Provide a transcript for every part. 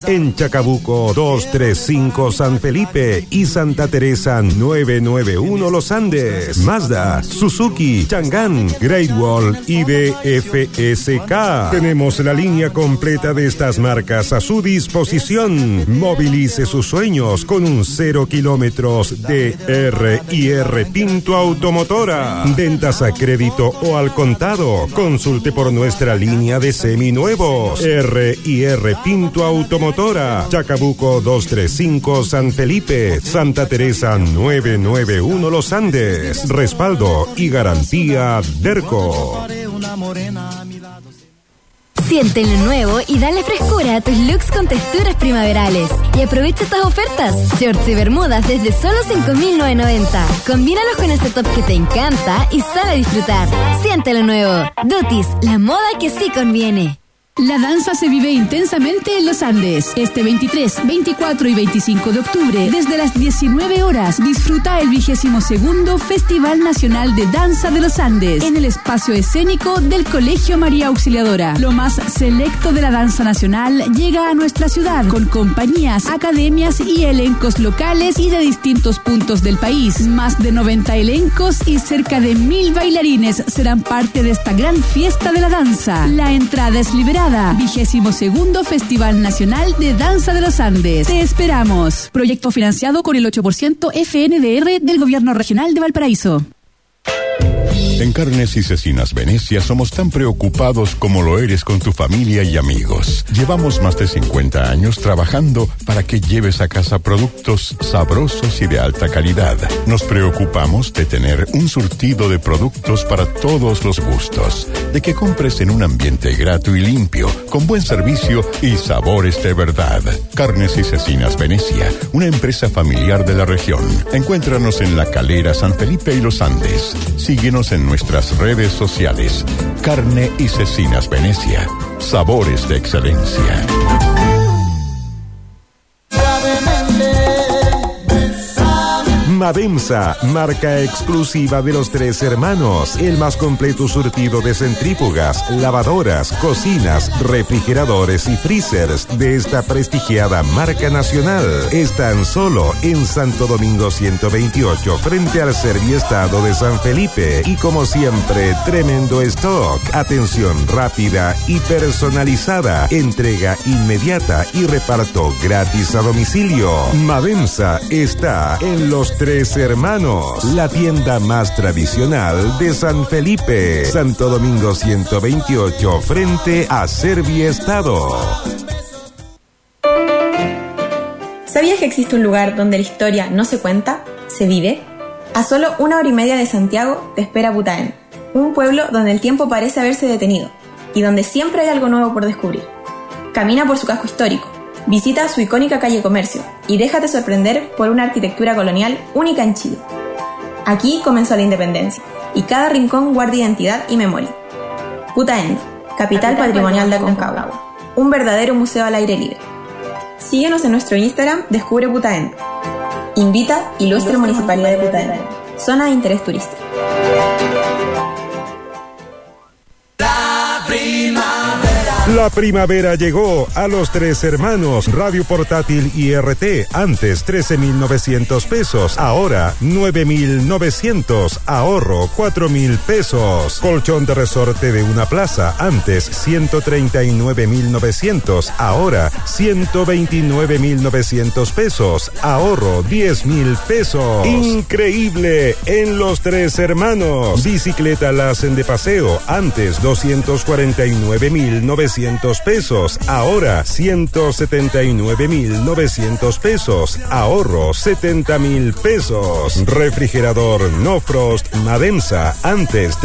En Chacabuco 235 San Felipe y Santa Teresa 991 Los Andes. Mazda, Suzuki, Chang'an, Great Wall y DFSK. Tenemos la línea completa de estas marcas a su disposición. Movilice sus sueños con un 0 kilómetros de R&R Pinto Automotora. Ventas a crédito o al contado. Consulte por nuestra línea de seminuevos. R&R Pinto Automotora. Chacabuco 235 San Felipe. Santa Teresa 991 Los Andes. Respaldo y garantía Derco. Siente lo nuevo y dale frescura a tus looks con texturas primaverales. Y aprovecha estas ofertas. Shorts y bermudas desde solo 5.990. Combínalos con ese top que te encanta y sal a disfrutar. Siente lo nuevo. Dutis, la moda que sí conviene. La danza se vive intensamente en los Andes. Este 23, 24 y 25 de octubre, desde las 19 horas, disfruta el 22º Festival Nacional de Danza de los Andes en el espacio escénico del Colegio María Auxiliadora. Lo más selecto de la danza nacional llega a nuestra ciudad con compañías, academias y elencos locales y de distintos puntos del país. Más de 90 elencos y cerca de 1.000 bailarines serán parte de esta gran fiesta de la danza. La entrada es liberada. 22º Festival Nacional de Danza de los Andes. Te esperamos. Proyecto financiado con el 8% FNDR del Gobierno Regional de Valparaíso. En Carnes y Cecinas Venecia somos tan preocupados como lo eres con tu familia y amigos. Llevamos más de 50 años trabajando para que lleves a casa productos sabrosos y de alta calidad. Nos preocupamos de tener un surtido de productos para todos los gustos, de que compres en un ambiente grato y limpio, con buen servicio y sabores de verdad. Carnes y Cecinas Venecia, una empresa familiar de la región. Encuéntranos en La Calera, San Felipe y Los Andes. Síguenos en nuestras redes sociales. Carne y Cecinas Venecia. Sabores de excelencia. Mademsa, marca exclusiva de los Tres Hermanos, el más completo surtido de centrífugas, lavadoras, cocinas, refrigeradores y freezers de esta prestigiada marca nacional. Están solo en Santo Domingo 128, frente al Serviestado de San Felipe. Y como siempre, tremendo stock, atención rápida y personalizada, entrega inmediata y reparto gratis a domicilio. Mademsa está en los Tres Hermanos, la tienda más tradicional de San Felipe, Santo Domingo 128, frente a Serviestado. ¿Sabías que existe un lugar donde la historia no se cuenta, se vive? A solo 1 hora y media de Santiago te espera Putaén, un pueblo donde el tiempo parece haberse detenido y donde siempre hay algo nuevo por descubrir. Camina por su casco histórico, visita su icónica calle Comercio y déjate sorprender por una arquitectura colonial única en Chile. Aquí comenzó la independencia y cada rincón guarda identidad y memoria. Putaendo, capital patrimonial de Aconcagua, un verdadero museo al aire libre. Síguenos en nuestro Instagram, Descubre Putaendo. Invita Ilustre Municipalidad de Putaendo, zona de interés turístico. La primavera llegó a los Tres Hermanos. Radio portátil IRT, antes 13.900 pesos, ahora 9.900, ahorro 4.000 pesos. Colchón de resorte de una plaza, antes 139.900, ahora 129.900 pesos, ahorro 10.000 pesos. Increíble en los Tres Hermanos. Bicicleta Lassen de paseo, antes 249.900 pesos, ahora 179.900 pesos, ahorro 70.000 pesos. Refrigerador No Frost Mademsa, antes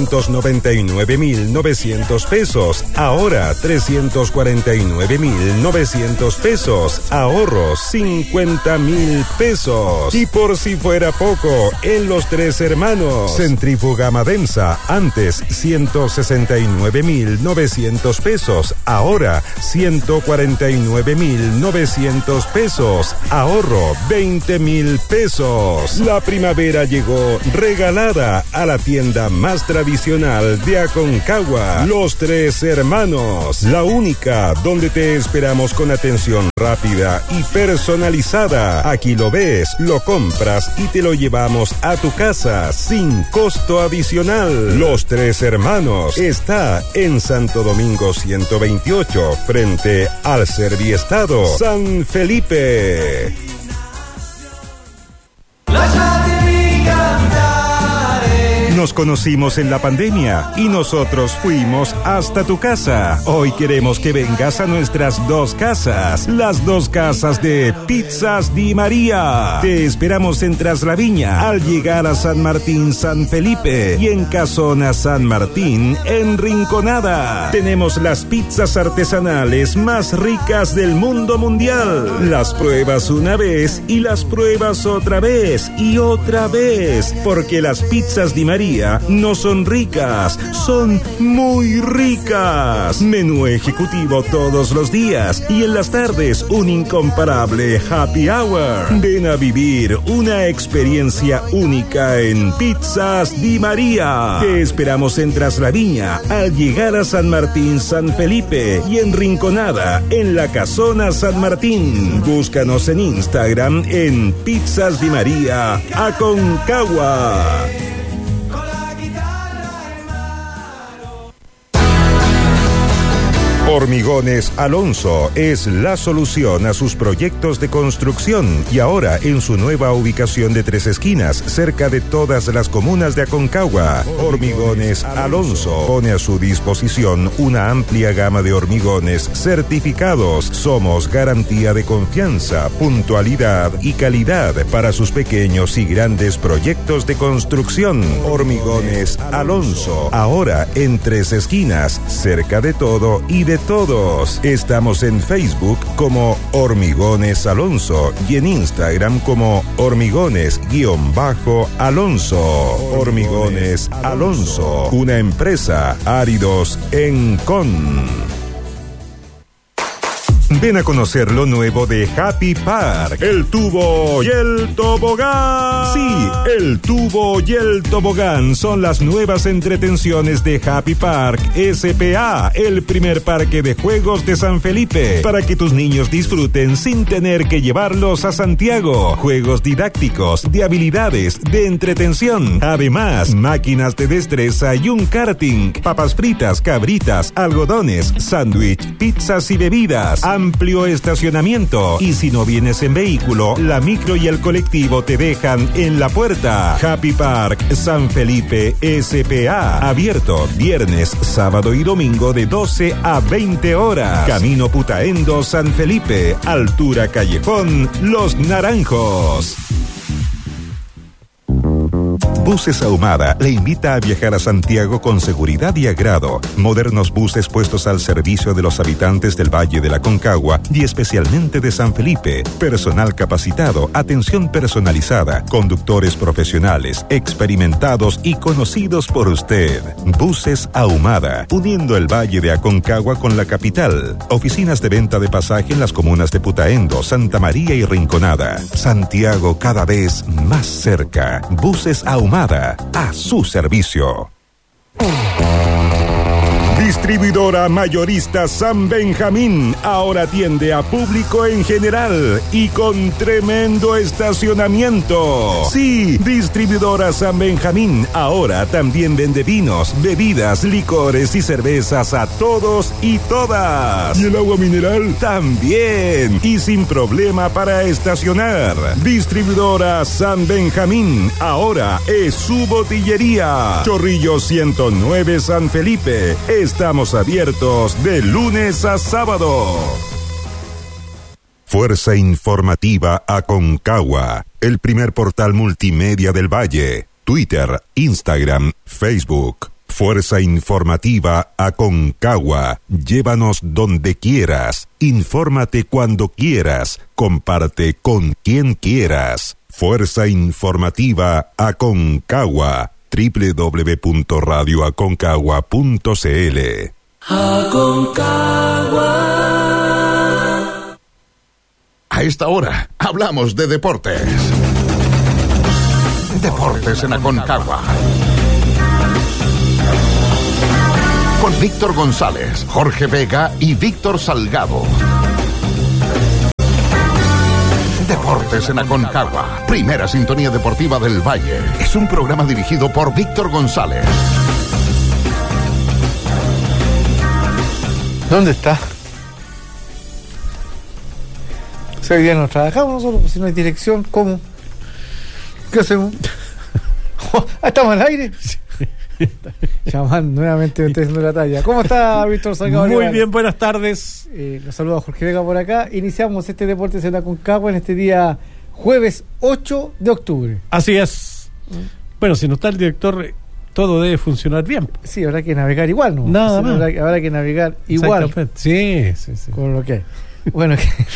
399.900 pesos, ahora 349.900 pesos, ahorro 50.000 pesos. Y por si fuera poco, en los Tres Hermanos, centrífuga Mademsa, antes 169.900 pesos, pesos, ahora 149.900 pesos, ahorro 20.000 pesos. La primavera llegó regalada a la tienda más tradicional de Aconcagua, Los Tres Hermanos, la única donde te esperamos con atención rápida y personalizada. Aquí lo ves, lo compras y te lo llevamos a tu casa sin costo adicional. Los Tres Hermanos está en Santo Domingo 128, frente al Serviestado, San Felipe. Nos conocimos en la pandemia y nosotros fuimos hasta tu casa. Hoy queremos que vengas a nuestras dos casas, las dos casas de Pizzas Di María. Te esperamos en Traslaviña al llegar a San Martín, San Felipe, y en Casona San Martín, en Rinconada. Tenemos las pizzas artesanales más ricas del mundo mundial. Las pruebas una vez y las pruebas otra vez y otra vez, porque las pizzas Di María no son ricas, son muy ricas. Menú ejecutivo todos los días y en las tardes un incomparable happy hour. Ven a vivir una experiencia única en Pizzas Di María. Te esperamos en Traslaviña al llegar a San Martín, San Felipe, y en Rinconada en la Casona San Martín. Búscanos en Instagram en Pizzas Di María Aconcagua. Hormigones Alonso es la solución a sus proyectos de construcción y ahora en su nueva ubicación de Tres Esquinas, cerca de todas las comunas de Aconcagua. Hormigones Alonso pone a su disposición una amplia gama de hormigones certificados. Somos garantía de confianza, puntualidad y calidad para sus pequeños y grandes proyectos de construcción. Hormigones Alonso, ahora en Tres Esquinas, cerca de todo y de todos. Estamos en Facebook como Hormigones Alonso y en Instagram como Hormigones_Alonso. Hormigones Alonso, una empresa Áridos Encon. Ven a conocer lo nuevo de Happy Park, el tubo y el tobogán. Sí, el tubo y el tobogán son las nuevas entretenciones de Happy Park S.p.A., el primer parque de juegos de San Felipe, para que tus niños disfruten sin tener que llevarlos a Santiago. Juegos didácticos, de habilidades, de entretención. Además, máquinas de destreza y un karting, papas fritas, cabritas, algodones, sándwich, pizzas y bebidas. Amplio estacionamiento. Y si no vienes en vehículo, la micro y el colectivo te dejan en la puerta. Happy Park San Felipe S.p.A. Abierto viernes, sábado y domingo de 12 a 20 horas. Camino Putaendo San Felipe, altura Callejón Los Naranjos. Buses Ahumada le invita a viajar a Santiago con seguridad y agrado. Modernos buses puestos al servicio de los habitantes del Valle de la Aconcagua y especialmente de San Felipe. Personal capacitado, atención personalizada, conductores profesionales, experimentados y conocidos por usted. Buses Ahumada, uniendo el Valle de Aconcagua con la capital. Oficinas de venta de pasaje en las comunas de Putaendo, Santa María y Rinconada. Santiago cada vez más cerca. Buses Ahumada, a su servicio. Distribuidora mayorista San Benjamín ahora atiende a público en general y con tremendo estacionamiento. Sí, Distribuidora San Benjamín ahora también vende vinos, bebidas, licores y cervezas a todos y todas. ¿Y el agua mineral? También, y sin problema para estacionar. Distribuidora San Benjamín ahora es su botillería. Chorrillo 109 San Felipe. Estamos abiertos de lunes a sábado. Fuerza Informativa Aconcagua, el primer portal multimedia del Valle. Twitter, Instagram, Facebook. Fuerza Informativa Aconcagua. Llévanos donde quieras. Infórmate cuando quieras. Comparte con quien quieras. Fuerza Informativa Aconcagua. www.radioaconcagua.cl. A esta hora hablamos de deportes. Deportes en Aconcagua. Con Víctor González, Jorge Vega y Víctor Salgado. Deportes en Aconcagua, primera sintonía deportiva del Valle. Es un programa dirigido por Víctor González. ¿Dónde está? Si hoy día no trabajamos nosotros, si no hay dirección, ¿cómo? ¿Qué hacemos? ¿Estamos al aire? Llamando nuevamente, estoy haciendo la talla. ¿Cómo está Víctor Salgado? Muy bien, buenas tardes. Los saluda Jorge Vega por acá. Iniciamos este Deportes en Aconcagua en este día jueves 8 de octubre. Así es. Bueno, si no está el director, todo debe funcionar bien. Sí, habrá que navegar igual, ¿no? Nada más. Habrá que navegar igual. Sí. Con lo que hay. Bueno,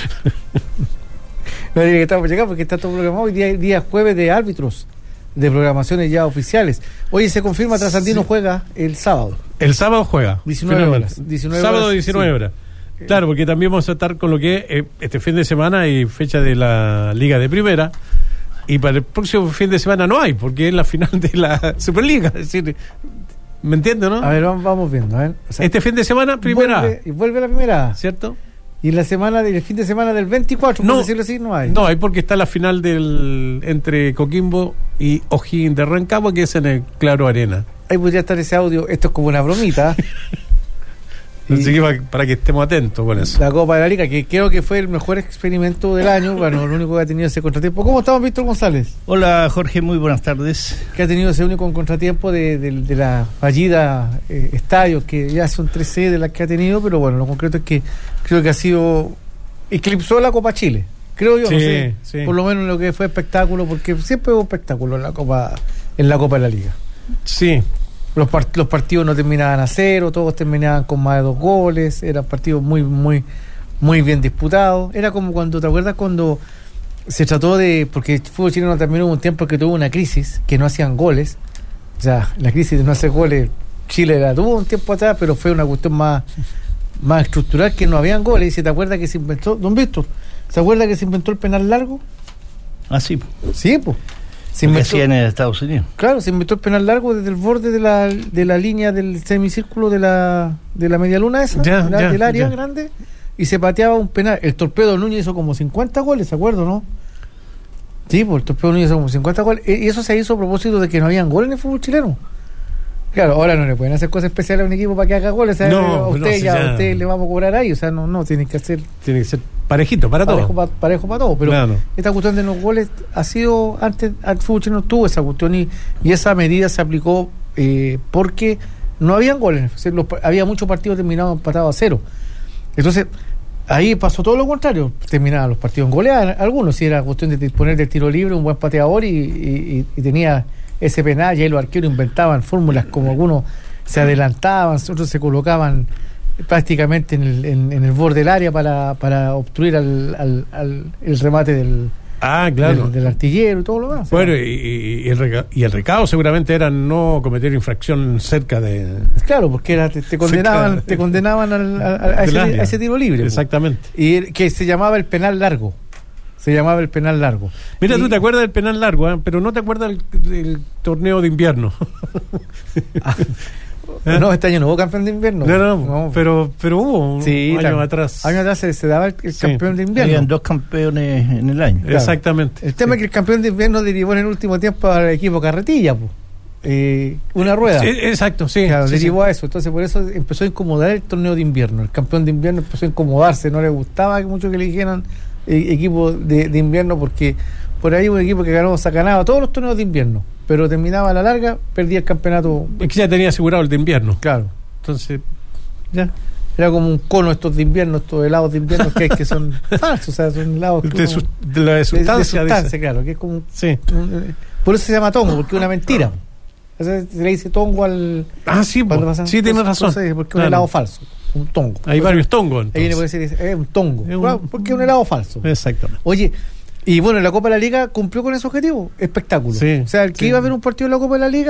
no diré que estamos llegando porque está todo programado. Hoy día jueves de árbitros, de programaciones ya oficiales. Hoy se confirma Trasandino juega el sábado. El sábado juega. 19 horas. Sábado 19 horas. Claro, porque también vamos a estar con lo que es este fin de semana y fecha de la Liga de Primera. Y para el próximo fin de semana no hay, porque es la final de la Superliga. Es decir, ¿me entiendes, no? A ver, vamos viendo. A ver. O sea, este fin de semana, Primera A. Y vuelve la Primera A. ¿Cierto? Y el fin de semana del 24, por decirlo así, no hay. No hay, porque está la final entre Coquimbo y O'Higgins de Rancagua, que es en el Claro Arena. Ahí podría estar ese audio. Esto es como una bromita. Así que para que estemos atentos con eso. La Copa de la Liga, que creo que fue el mejor experimento del año. Bueno, lo único que ha tenido ese contratiempo. ¿Cómo estamos, Víctor González? Hola, Jorge, muy buenas tardes. Que ha tenido ese único contratiempo de la fallida estadio, que ya son 3 sedes las que ha tenido, pero bueno, lo concreto es que creo que ha sido... eclipsó la Copa Chile, creo yo, sí, no sé, sí. Por lo menos lo que fue espectáculo, porque siempre hubo espectáculo en la Copa de la Liga. Sí. Los partidos no terminaban a 0, todos terminaban con más de 2 goles, eran partidos muy, muy, muy bien disputados. Era como cuando, ¿te acuerdas cuando se trató de... porque el fútbol chileno también hubo un tiempo que tuvo una crisis, que no hacían goles, o sea, la crisis de no hacer goles, Chile la tuvo un tiempo atrás, pero fue una cuestión más estructural, que no habían goles. Y se te acuerda que se inventó, don Víctor, ¿se acuerda que se inventó el penal largo? Ah, sí. Sí, pues. Se hacía en Estados Unidos. Claro, se inventó el penal largo desde el borde de la línea del semicírculo de la media luna esa, del área grande, y se pateaba un penal. El Torpedo Núñez hizo como 50 goles, ¿se acuerda, no? Sí, pues el Torpedo Núñez hizo como 50 goles, y eso se hizo a propósito de que no habían goles en el fútbol chileno. Claro, ahora no le pueden hacer cosas especiales a un equipo para que haga goles. A usted le vamos a cobrar ahí. O sea, no tiene que ser parejito para todos. Parejo para todos. Pero claro, esta cuestión de los goles ha sido, antes al fútbol chileno tuvo esa cuestión y esa medida se aplicó porque no habían goles. O sea, había muchos partidos terminados empatados a 0. Entonces, ahí pasó todo lo contrario. Terminaban los partidos en goleada. Algunos, si era cuestión de disponer del tiro libre, un buen pateador y tenía ese penal, y ahí los arqueros inventaban fórmulas, como algunos se adelantaban, otros se colocaban prácticamente en el borde del área para obstruir el remate del artillero y todo lo demás. Bueno, y el recado seguramente era no cometer infracción cerca de... Claro, porque te condenaban a ese tiro libre. Exactamente. Y que se llamaba el penal largo. Mira, tú te acuerdas del penal largo, pero no te acuerdas del torneo de invierno. No, este año no hubo campeón de invierno. No, pero hubo años atrás. Años atrás se daba el campeón de invierno. Habían 2 campeones en el año. Claro. Exactamente. El tema es que el campeón de invierno derivó en el último tiempo al equipo Carretilla, una rueda. Sí, exacto, sí. Claro, derivó a eso. Entonces, por eso empezó a incomodar el torneo de invierno. El campeón de invierno empezó a incomodarse. No le gustaba mucho que le dijeran equipo de invierno, porque por ahí un equipo que ganaba todos los torneos de invierno, pero terminaba a la larga, perdía el campeonato. Es que ya tenía asegurado el de invierno. Claro. Entonces, ya. Era como un cono estos de invierno, estos helados de invierno que son falsos, o sea, son helados de la sustancia, claro, que es como por eso se llama tongo, porque es una mentira. O sea, se le dice tongo al... sí, tienes razón. Porque es un helado falso, un tongo. Hay varios tongos. Ahí viene por decir, es un tongo, porque es un helado falso. Exactamente. Oye, y bueno, la Copa de la Liga cumplió con ese objetivo, espectáculo. Sí, o sea, el que iba a ver un partido de la Copa de la Liga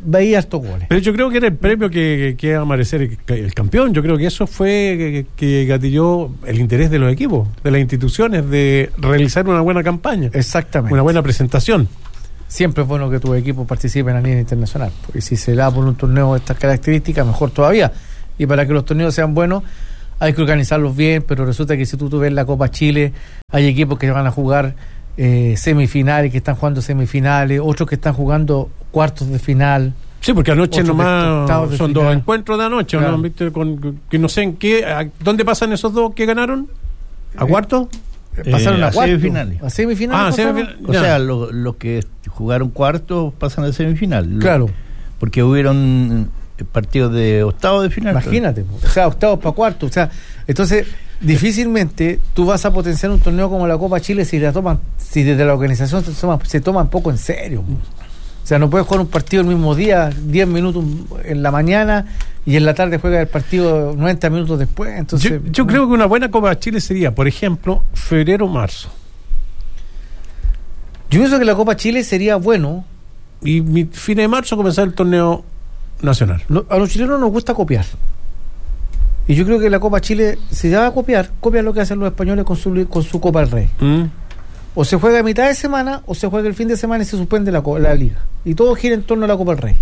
veía estos goles. Pero yo creo que era el premio que iba a merecer el campeón. Yo creo que eso fue que gatilló el interés de los equipos, de las instituciones, de realizar una buena campaña. Exactamente. Una buena presentación. Siempre es bueno que tus equipos participen a nivel internacional, porque si se da por un torneo de estas características, mejor todavía. Y para que los torneos sean buenos, hay que organizarlos bien, pero resulta que si tú ves la Copa Chile, hay equipos que van a jugar semifinales, que están jugando semifinales, otros que están jugando cuartos de final. Sí, porque anoche nomás son final. 2 encuentros de anoche, claro. ¿No? ¿Viste? Que no sé en qué, ¿dónde pasan esos dos que ganaron? ¿A cuarto? Pasaron a semifinales. A semifinales. O sea, los que jugaron cuartos pasan a semifinal. Claro. Porque hubieron partidos de octavos de final. Imagínate, o sea, octavos para cuartos. O sea, entonces, difícilmente tú vas a potenciar un torneo como la Copa Chile si desde la organización se toman poco en serio. O sea, no puedes jugar un partido el mismo día, 10 minutos en la mañana y en la tarde juega el partido 90 minutos después. Entonces, yo creo que una buena Copa Chile sería, por ejemplo, febrero-marzo. Yo pienso que la Copa Chile sería bueno. Y fin de marzo comenzar el torneo nacional. A los chilenos nos gusta copiar. Y yo creo que la Copa Chile, si se va a copiar lo que hacen los españoles con su Copa del Rey. O se juega a mitad de semana o se juega el fin de semana y se suspende la liga. Y todo gira en torno a la Copa del Rey.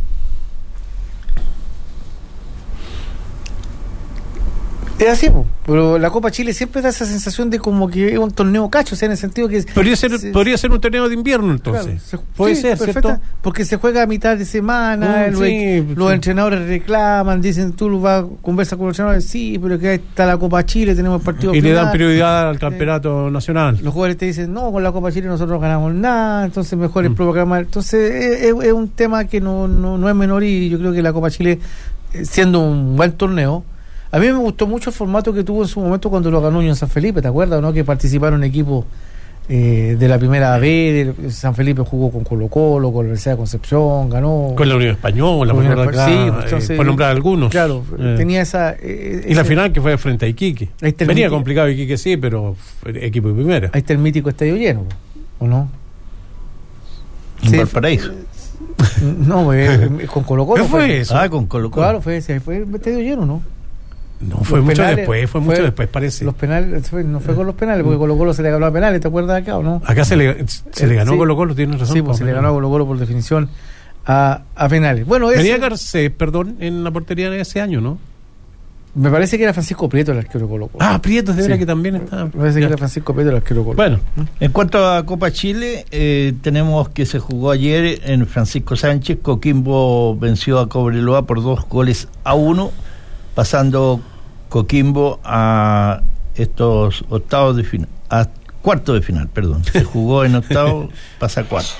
Es así, pero la Copa Chile siempre da esa sensación de como que es un torneo cacho, o sea, en el sentido que... Podría ser un torneo de invierno, entonces. Claro, puede ser, ¿cierto? Porque se juega a mitad de semana, los entrenadores reclaman, dicen, tú vas a conversar con los entrenadores, sí, pero que ahí está la Copa Chile, tenemos el partido y final, le dan prioridad al campeonato nacional. Los jugadores te dicen, no, con la Copa Chile nosotros no ganamos nada, entonces mejor es programar. Entonces es un tema que no es menor, y yo creo que la Copa Chile, siendo un buen torneo, a mí me gustó mucho el formato que tuvo en su momento cuando lo ganó Unión San Felipe, ¿te acuerdas, no? Que participaron equipos de la primera B, San Felipe jugó con Colo-Colo, con la Universidad de Concepción, ganó... Con la Unión Española, por nombrar algunos. Claro, tenía esa... y la final que fue frente a Iquique. Venía complicado Iquique, sí, pero equipo de primera. Ahí está el mítico estadio lleno, ¿o no? En Valparaíso. No, con Colo-Colo. ¿Qué fue eso? Con Colo-Colo. Claro, fue el estadio lleno, ¿no? No, fue mucho después, parece. Los penales, no fue con los penales, porque Colo-Colo se le ganó a penales, ¿te acuerdas acá o no? Acá se le ganó Colo-Colo, tienes razón. Sí, pues se le ganó a Colo-Colo por definición a penales. Bueno, venía Garcés, en la portería de ese año, ¿no? Me parece que era Francisco Prieto el arquero Colo-Colo. Prieto, de verdad que también está. Me parece que era Francisco Prieto el arquero Colo-Colo. Bueno, en cuanto a Copa Chile, tenemos que se jugó ayer en Francisco Sánchez. Coquimbo venció a Cobreloa por 2-1, pasando Coquimbo a estos octavos de final, a cuartos de final, perdón. Se jugó en octavos, pasa a cuartos.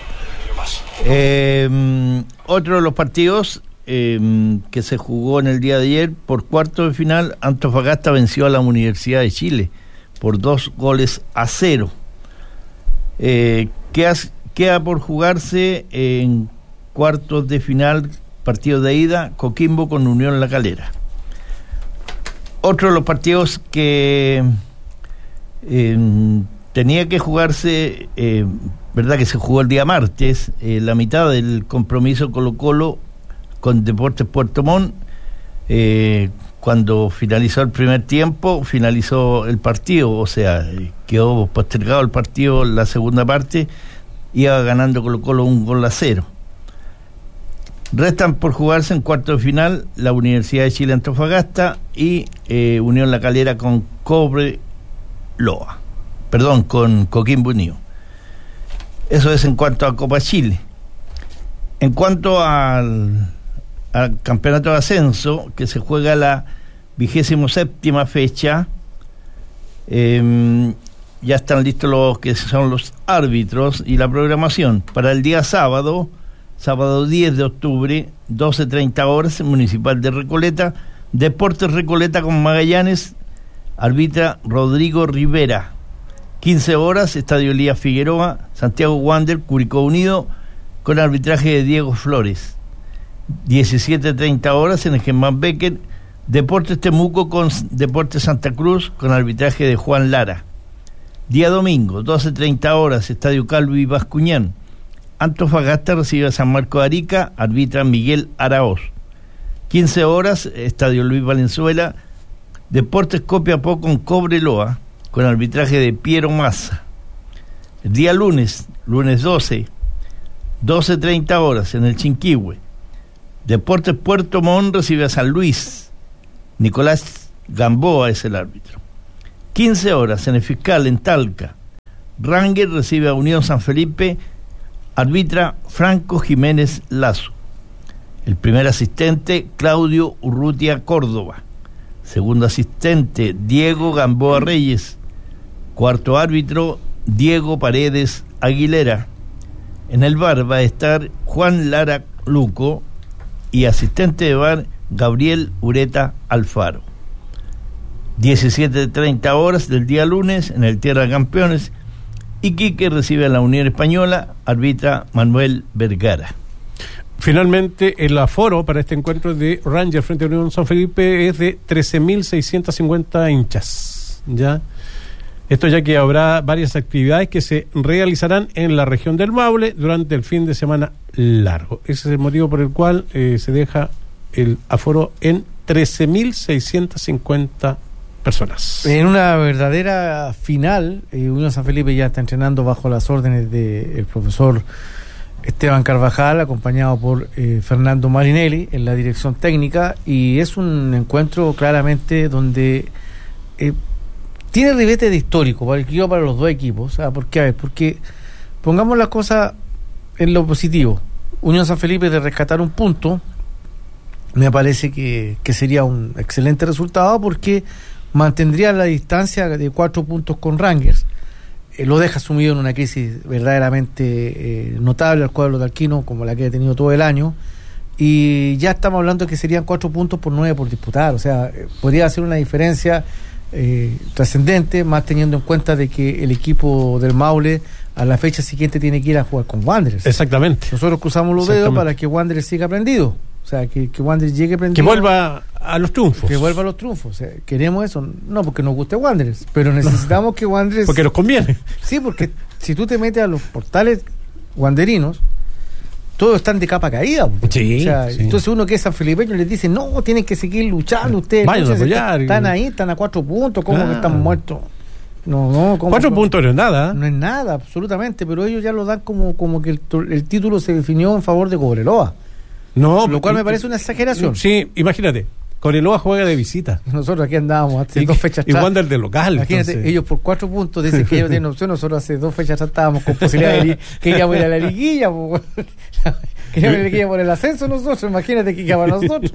Otro de los partidos que se jugó en el día de ayer, por cuartos de final, Antofagasta venció a la Universidad de Chile por 2-0. Queda por jugarse en cuartos de final, partido de ida, Coquimbo con Unión La Calera. Otro de los partidos que tenía que jugarse, verdad que se jugó el día martes, la mitad del compromiso Colo-Colo con Deportes Puerto Montt. Cuando finalizó el primer tiempo, finalizó el partido, o sea, quedó postergado el partido, la segunda parte, iba ganando Colo-Colo 1-0. Restan por jugarse en cuarto de final la Universidad de Chile Antofagasta y Unión La Calera con con Coquimbo Unido. Eso es en cuanto a Copa Chile. En cuanto al campeonato de ascenso, que se juega la 27ª fecha, ya están listos los que son los árbitros y la programación para el día sábado 10 de octubre, 12:30 horas, Municipal de Recoleta, Deportes Recoleta con Magallanes, arbitra Rodrigo Rivera. 15 horas, Estadio Elías Figueroa, Santiago Wander, Curicó Unido, con arbitraje de Diego Flores. 17:30 horas, en el Germán Becker, Deportes Temuco con Deportes Santa Cruz, con arbitraje de Juan Lara. Día domingo, 12:30 horas, Estadio Calvi Bascuñán, Antofagasta recibe a San Marcos de Arica, arbitra Miguel Araoz. 15 horas, Estadio Luis Valenzuela, Deportes Copiapó con Cobreloa, con arbitraje de Piero Massa. El día lunes 12:30 horas, en el Chinquihue, Deportes Puerto Montt recibe a San Luis. Nicolás Gamboa es el árbitro. 15 horas, en el Fiscal, en Talca, Rangers recibe a Unión San Felipe, arbitra Franco Jiménez Lazo. El primer asistente, Claudio Urrutia Córdoba. Segundo asistente, Diego Gamboa Reyes. Cuarto árbitro, Diego Paredes Aguilera. En el VAR va a estar Juan Lara Luco y asistente de VAR, Gabriel Ureta Alfaro. 17:30 horas del día lunes, en el Tierra de Campeones, Iquique recibe a la Unión Española, arbitra Manuel Vergara. Finalmente, el aforo para este encuentro de Rangers frente a Unión San Felipe es de 13.650 hinchas. ¿Ya? Esto ya que habrá varias actividades que se realizarán en la región del Maule durante el fin de semana largo. Ese es el motivo por el cual se deja el aforo en 13.650 personas. En una verdadera final, Unión San Felipe ya está entrenando bajo las órdenes del profesor Esteban Carvajal, acompañado por Fernando Marinelli en la dirección técnica, y es un encuentro claramente donde tiene ribete de histórico para los dos equipos. ¿Por qué? A ver, porque pongamos las cosas en lo positivo. Unión San Felipe, de rescatar un punto, me parece que sería un excelente resultado, porque mantendría la distancia de 4 puntos con Rangers. Lo deja sumido en una crisis verdaderamente notable al cuadro de Alquino, como la que ha tenido todo el año, y ya estamos hablando de que serían 4 puntos por 9 por disputar. O sea, podría hacer una diferencia trascendente, más teniendo en cuenta de que el equipo del Maule a la fecha siguiente tiene que ir a jugar con Wanderers. Exactamente. Nosotros cruzamos los dedos para que Wanderers siga prendido. O sea, que Wanderers llegue prendido. Que vuelva a los triunfos. Que vuelva a los triunfos. O sea, queremos eso, no porque nos guste Wanderers, pero necesitamos que Wanderers... Porque nos conviene. Sí, porque si tú te metes a los portales wanderinos, todos están de capa caída. Sí, o sea, sí. Entonces uno que es sanfelipeño les dice, no, tienen que seguir luchando ustedes. Vayan a apoyar. Están ahí, están a 4 puntos, ¿cómo que están muertos? No, 4 puntos no es nada. No es nada, absolutamente, pero ellos ya lo dan como que el título se definió en favor de Cobreloa. No, lo cual me parece una exageración. Sí, imagínate, Cobreloa juega de visita. Nosotros aquí andábamos hace 2 fechas atrás. Y Wander de local. Imagínate, entonces. ellos por 4 puntos dicen que ellos tienen opción. Nosotros hace 2 fechas atrás estábamos con posibilidad de que íbamos a ir a la liguilla. Queríamos ir a la liguilla por el ascenso nosotros. Imagínate que quedamos nosotros.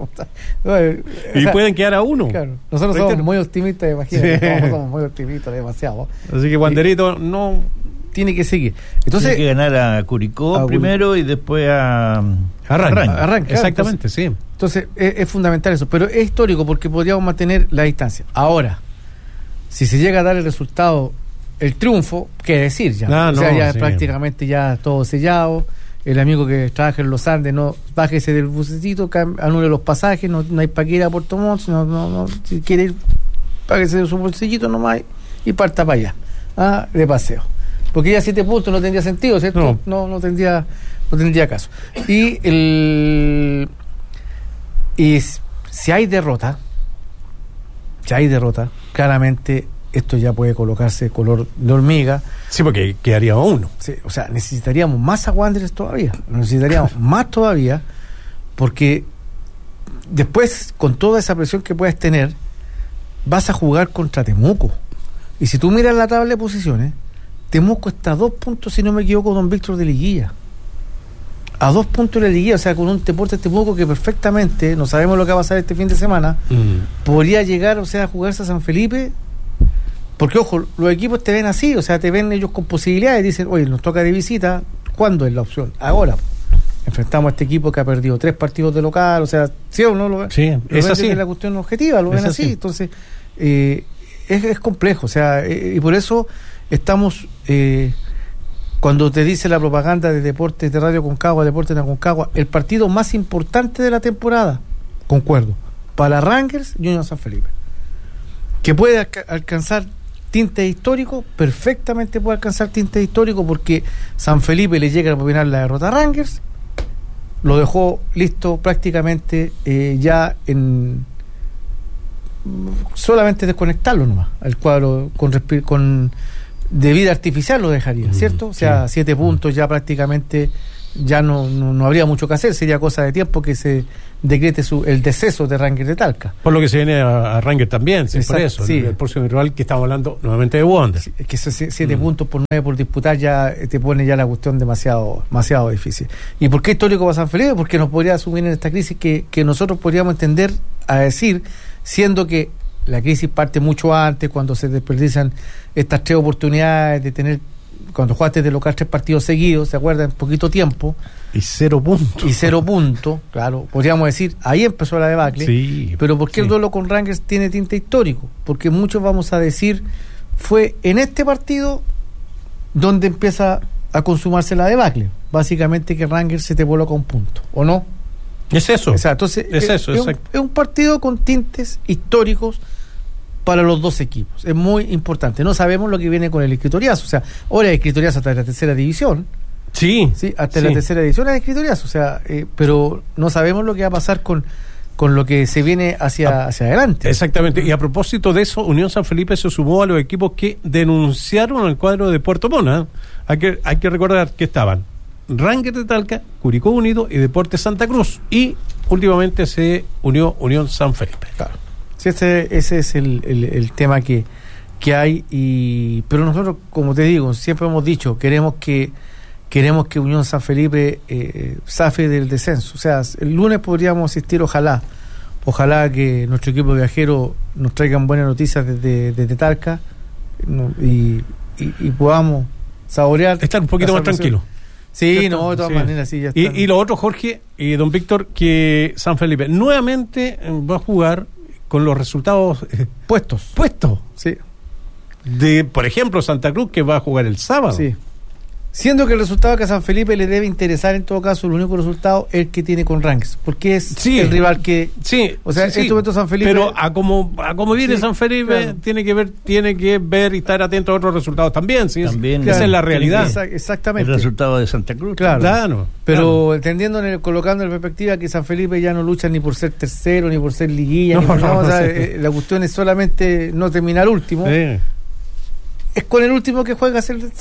Y pueden quedar a 1. Claro, nosotros somos muy optimistas, imagínate. Sí. Somos muy optimistas, demasiado. Así que Wanderito no... Tiene que seguir. Entonces, tiene que ganar a Curicó primero y después a Arranca. Exactamente, sí. Entonces, es fundamental eso. Pero es histórico porque podríamos mantener la distancia. Ahora, si se llega a dar el resultado, el triunfo, ¿qué decir ya? Ya prácticamente ya todo sellado. El amigo que trabaja en los Andes, no, bájese del bucecito, anule los pasajes, no hay para que ir a Puerto Montt, si quiere ir, páguese de su bolsillito nomás y parta para allá, de paseo. Porque ya 7 puntos no tendría sentido, ¿cierto? No tendría caso. Y si hay derrota, claramente esto ya puede colocarse color de hormiga. Sí, porque quedaría 1. Sí, o sea, necesitaríamos más a Wanderers todavía. Necesitaríamos más todavía, porque después, con toda esa presión que puedes tener, vas a jugar contra Temuco. Y si tú miras la tabla de posiciones, Temuco está a 2 puntos, si no me equivoco, don Víctor, de liguilla. A 2 puntos de la liguilla, o sea, con un Deportes Temuco que perfectamente, no sabemos lo que va a pasar este fin de semana, podría llegar, o sea, a jugarse a San Felipe, porque, ojo, los equipos te ven así, o sea, te ven ellos con posibilidades, dicen, oye, nos toca de visita, ¿cuándo es la opción? Ahora. Enfrentamos a este equipo que ha perdido 3 partidos de local, o sea, ¿sí o no? Sí, es así. Es la cuestión objetiva, lo ven así. Entonces, es complejo, o sea, y por eso estamos, cuando te dice la propaganda de Deportes de Radio Concagua, Deportes de Concagua, el partido más importante de la temporada, concuerdo, para Rangers y Unión San Felipe, que puede alcanzar tintes históricos, perfectamente puede alcanzar tintes históricos, porque San Felipe le llega a propinar la derrota a Rangers, lo dejó listo prácticamente ya en solamente desconectarlo nomás, el cuadro con de vida artificial lo dejaría, ¿cierto? O sea, 7 puntos ya prácticamente ya no habría mucho que hacer, sería cosa de tiempo que se decrete el deceso de Rangers de Talca. Por lo que se viene a Rangers también, sí, por eso, sí. El próximo rival que estamos hablando nuevamente de Wander. Sí, es que esos 7 puntos por 9 por disputar ya te pone ya la cuestión demasiado difícil. ¿Y por qué histórico para San Felipe? Porque nos podría asumir en esta crisis que nosotros podríamos entender a decir, siendo que la crisis parte mucho antes, cuando se desperdician estas 3 oportunidades de tener, cuando jugaste de local 3 partidos seguidos, ¿se acuerdan? En poquito tiempo. Y 0 puntos. Claro. Podríamos decir, ahí empezó la debacle. Sí, pero ¿por qué el duelo con Rangers tiene tinte histórico? Porque muchos vamos a decir, fue en este partido donde empieza a consumarse la debacle. Básicamente que Rangers se te coloca un punto, ¿o no? Es eso. Exacto. Entonces, es un partido con tintes históricos para los dos equipos. Es muy importante. No sabemos lo que viene con el Escritoriazo. O sea, ahora hay Escritoriazo hasta la tercera división. Sí. Hasta la tercera división hay Escritoriazo. O sea, pero no sabemos lo que va a pasar con lo que se viene hacia adelante. Exactamente. Y a propósito de eso, Unión San Felipe se sumó a los equipos que denunciaron al cuadro de Puerto Montt. Hay que recordar que estaban Rangers de Talca, Curicó Unido y Deportes Santa Cruz. Y últimamente se unió Unión San Felipe. Claro. Sí, ese es el tema que hay. Pero nosotros, como te digo, siempre hemos dicho, queremos que Unión San Felipe zafe del descenso. O sea, el lunes podríamos asistir, ojalá que nuestro equipo viajero nos traigan buenas noticias desde Talca, y podamos saborear, estar un poquito más tranquilo. Sí, de todas maneras, sí, ya está. Y lo otro, Jorge y don Víctor, que San Felipe nuevamente va a jugar con los resultados puestos. Sí. De, por ejemplo, Santa Cruz, que va a jugar el sábado. Sí. Siendo que el resultado que a San Felipe le debe interesar, en todo caso, el único resultado es el que tiene con Rangers, porque es el rival que... Sí, o sea, en este momento San Felipe... Pero a como viene San Felipe, claro, tiene que ver y estar atento a otros resultados también. ¿Sí? También, esa es la realidad. Exactamente. El resultado de Santa Cruz. Claro. Pero entendiendo, colocando en perspectiva que San Felipe ya no lucha ni por ser tercero, ni por ser liguilla, la cuestión es solamente no terminar último. Sí. Es con el último que juega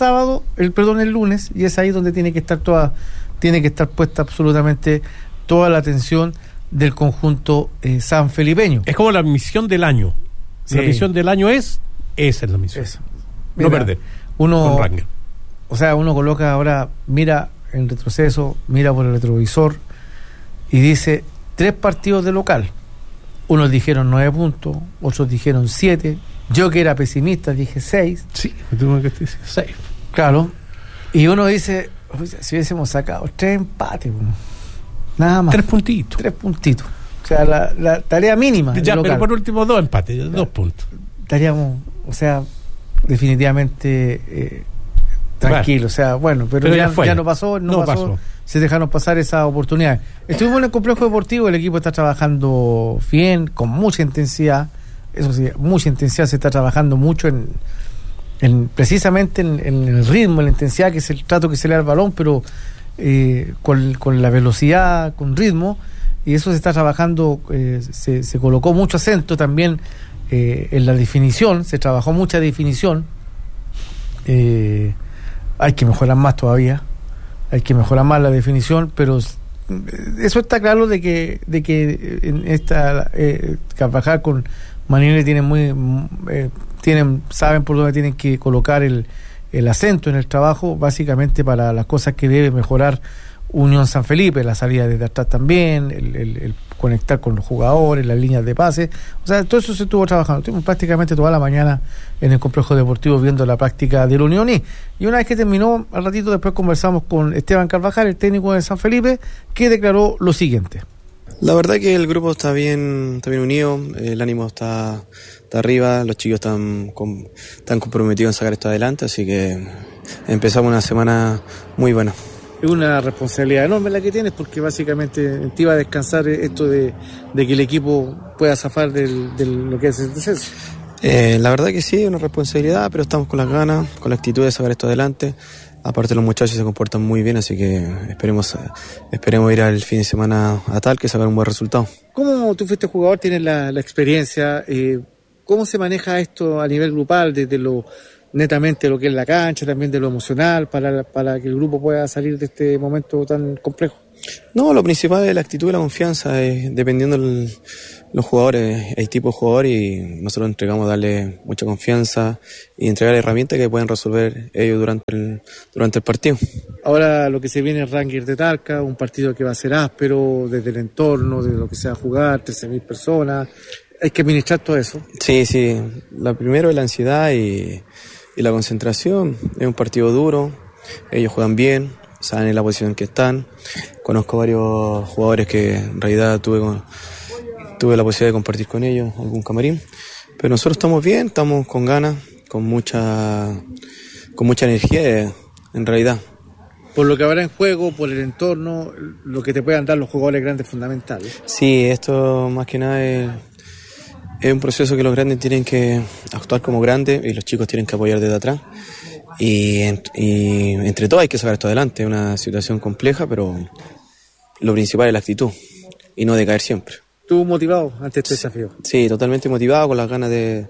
el lunes, y es ahí donde tiene que estar puesta absolutamente toda la atención del conjunto sanfelipeño. Es como la misión del año. Sí. La misión del año esa es la misión. Eso. No perder. Uno coloca ahora, mira en retroceso, mira por el retrovisor y dice 3 partidos de local. Unos dijeron 9 puntos, otros dijeron 7. Yo, que era pesimista, dije 6. Sí, tú que dices 6. Claro. Y uno dice, si hubiésemos sacado 3 empates, nada más. 3 puntitos. 3 puntitos. O sea, la tarea mínima. Ya, pero por último 2 empates, claro, 2 puntos. Estaríamos, definitivamente tranquilos. O sea, pero ya no pasó. Se dejaron pasar esa oportunidad. Estuvimos en el complejo deportivo, el equipo está trabajando bien, con mucha intensidad. Eso sí, mucha intensidad, se está trabajando mucho precisamente en el ritmo, en la intensidad, que es el trato que se le da al balón, pero con la velocidad, con ritmo, y eso se está trabajando. Se colocó mucho acento también en la definición, se trabajó mucha definición. Hay que mejorar más todavía, hay que mejorar más la definición, pero eso está claro de que en esta Carvajal con Manile saben por dónde tienen que colocar el acento en el trabajo, básicamente para las cosas que debe mejorar Unión San Felipe, la salida desde atrás también, el conectar con los jugadores, las líneas de pase. O sea, todo eso se estuvo trabajando. Estuvimos prácticamente toda la mañana en el complejo deportivo viendo la práctica del Unión, y una vez que terminó, al ratito después conversamos con Esteban Carvajal, el técnico de San Felipe, que declaró lo siguiente. La verdad que el grupo está bien unido, el ánimo está arriba, los chicos están comprometidos en sacar esto adelante, así que empezamos una semana muy buena. Es una responsabilidad enorme la que tienes, porque básicamente te iba a descansar esto de que el equipo pueda zafar de lo que es el descenso. La verdad que sí, una responsabilidad, pero estamos con las ganas, con la actitud de sacar esto adelante. Aparte los muchachos se comportan muy bien, así que esperemos ir al fin de semana a Talca y sacar un buen resultado. ¿Cómo tú fuiste jugador, tienes la experiencia? ¿Cómo se maneja esto a nivel grupal, desde lo netamente lo que es la cancha, también de lo emocional, para que el grupo pueda salir de este momento tan complejo? No, lo principal es la actitud y la confianza, dependiendo los jugadores, el tipo de jugador, y nosotros entregamos darle mucha confianza y entregar herramientas que pueden resolver ellos durante el partido. Ahora lo que se viene es Rangers de Talca, un partido que va a ser áspero desde el entorno, de lo que se va a jugar, 13.000 personas, hay que administrar todo eso. Sí, lo primero es la ansiedad y la concentración. Es un partido duro, ellos juegan bien, saben en la posición en que están. Conozco varios jugadores que en realidad tuve la posibilidad de compartir con ellos algún camarín, pero nosotros estamos bien, estamos con ganas, con mucha energía en realidad. Por lo que habrá en juego, por el entorno, lo que te puedan dar los jugadores grandes fundamentales. Sí, esto más que nada es un proceso que los grandes tienen que actuar como grandes y los chicos tienen que apoyar desde atrás. Y entre todos hay que sacar esto adelante. Es una situación compleja, pero lo principal es la actitud y no decaer siempre. ¿Tú motivado ante este desafío? Sí, totalmente motivado, con las ganas de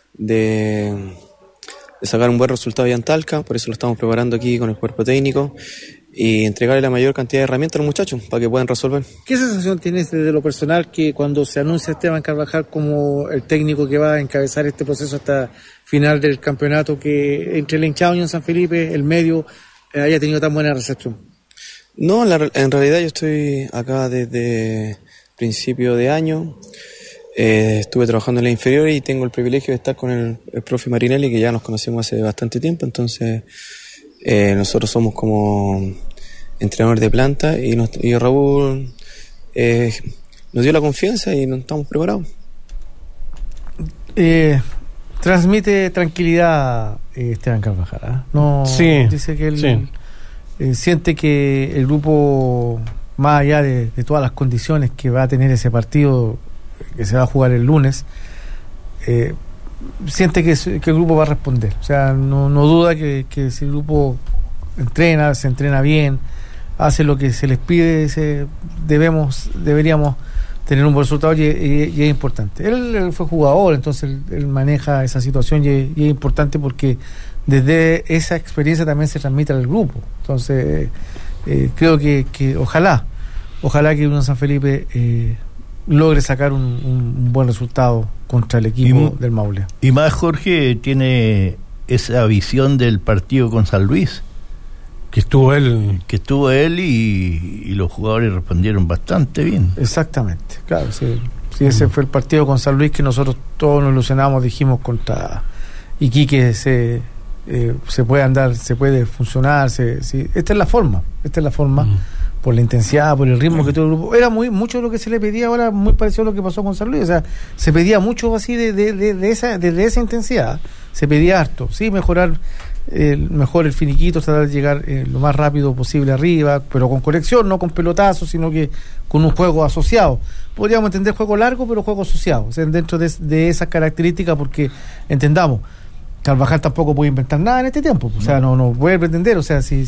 sacar un buen resultado allá en Talca. Por eso lo estamos preparando aquí con el cuerpo técnico y entregarle la mayor cantidad de herramientas a los muchachos para que puedan resolver. ¿Qué sensación tienes desde lo personal que cuando se anuncia Esteban Carvajal como el técnico que va a encabezar este proceso hasta final del campeonato, que entre el hinchado Unión San Felipe, el medio, haya tenido tan buena recepción? No, en realidad yo estoy acá desde principio de año. Estuve trabajando en la inferior y tengo el privilegio de estar con el profe Marinelli, que ya nos conocemos hace bastante tiempo. Entonces nosotros somos como entrenadores de planta y Raúl nos dio la confianza y nos estamos preparados. Transmite tranquilidad Esteban Carvajal, ¿eh? No, sí, dice que él siente que el grupo, más allá de todas las condiciones que va a tener ese partido que se va a jugar el lunes, siente que el grupo va a responder. O sea, no duda que si el grupo se entrena bien, hace lo que se les pide, deberíamos tener un buen resultado y es importante. Él fue jugador, entonces él maneja esa situación y es importante porque desde esa experiencia también se transmite al grupo. Entonces creo que ojalá que Unión San Felipe logre sacar un buen resultado contra el equipo del Maule. Y más, Jorge tiene esa visión del partido con San Luis, que estuvo él y los jugadores respondieron bastante bien. Exactamente, claro, sí, ese fue el partido con San Luis que nosotros todos nos ilusionamos, dijimos contra Iquique se puede andar, se puede funcionar, esta es la forma. Por la intensidad, por el ritmo que todo el grupo. Era mucho lo que se le pedía ahora, muy parecido a lo que pasó con San Luis. O sea, se pedía mucho así de esa intensidad. Se pedía harto. Sí, mejor el finiquito, tratar de llegar lo más rápido posible arriba, pero con conexión, no con pelotazos, sino que con un juego asociado. Podríamos entender juego largo, pero juego asociado. O sea, dentro de esas características, porque entendamos, Carvajal tampoco puede inventar nada en este tiempo, o sea, no puede pretender, o sea, si